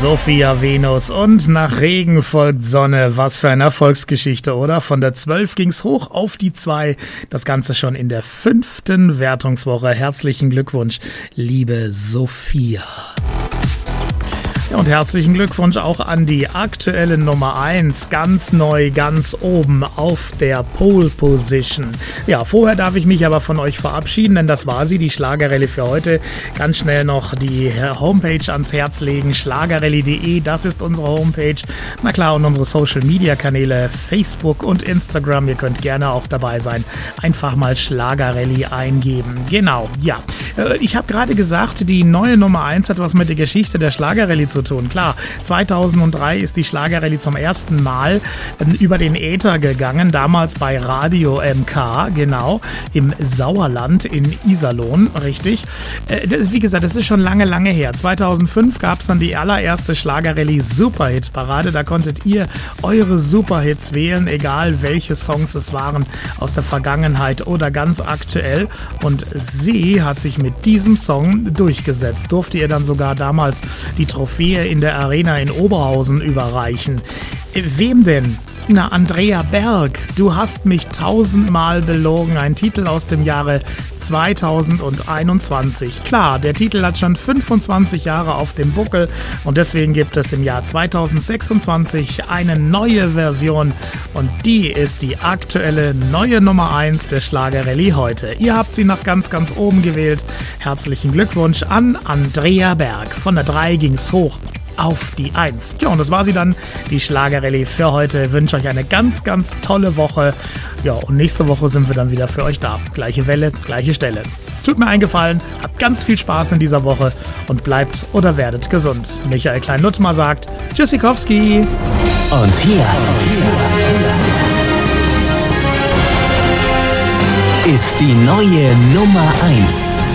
Sophia Venus und nach Regen folgt Sonne. Was für eine Erfolgsgeschichte, oder? Von der 12 ging's hoch auf die 2. Das Ganze schon in der 5. Wertungswoche. Herzlichen Glückwunsch, liebe Sophia. Ja, und herzlichen Glückwunsch auch an die aktuelle Nummer 1, ganz neu, ganz oben auf der Pole Position. Ja, vorher darf ich mich aber von euch verabschieden, denn das war sie, die Schlagerrallye für heute. Ganz schnell noch die Homepage ans Herz legen, schlagerrallye.de, das ist unsere Homepage. Na klar, und unsere Social-Media-Kanäle, Facebook und Instagram, ihr könnt gerne auch dabei sein. Einfach mal Schlagerrallye eingeben. Genau, ja. Ich habe gerade gesagt, die neue Nummer 1 hat was mit der Geschichte der Schlagerrallye zu tun. Klar, 2003 ist die Schlagerrallye zum ersten Mal über den Äther gegangen, damals bei Radio MK, genau, im Sauerland in Iserlohn, richtig. Wie gesagt, das ist schon lange, lange her. 2005 gab es dann die allererste Schlagerrallye Superhit-Parade. Da konntet ihr eure Superhits wählen, egal welche Songs es waren, aus der Vergangenheit oder ganz aktuell. Und sie hat sich mit diesem Song durchgesetzt. Durfte ihr dann sogar damals die Trophäe in der Arena in Oberhausen überreichen. Wem denn? Na, Andrea Berg, du hast mich 1000-mal belogen. Ein Titel aus dem Jahre 2021. Klar, der Titel hat schon 25 Jahre auf dem Buckel und deswegen gibt es im Jahr 2026 eine neue Version und die ist die aktuelle neue Nummer 1 der Schlagerrallye heute. Ihr habt sie nach ganz, ganz oben gewählt. Herzlichen Glückwunsch an Andrea Berg. Von der 3 ging's hoch auf die 1. Ja, und das war sie dann, die Schlagerrallye für heute. Ich wünsche euch eine ganz, ganz tolle Woche. Ja, und nächste Woche sind wir dann wieder für euch da. Gleiche Welle, gleiche Stelle. Tut mir einen Gefallen, habt ganz viel Spaß in dieser Woche und bleibt oder werdet gesund. Michael Klein-Luttmer sagt Tschüssikowski. Und hier ist die neue Nummer 1.